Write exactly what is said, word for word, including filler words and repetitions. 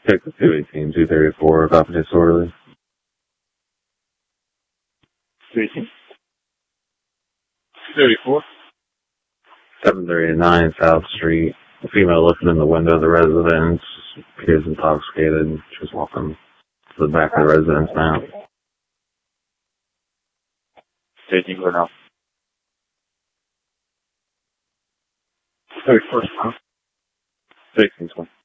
Texas two eighteen, two thirty-four, copy disorderly. two eighteen. two thirty-four. seven thirty-nine South Street. A female looking in the window of the residence appears intoxicated. She's walking to the back of the residence now. two eighteen, go now. thirty-first, huh? thirteen twenty.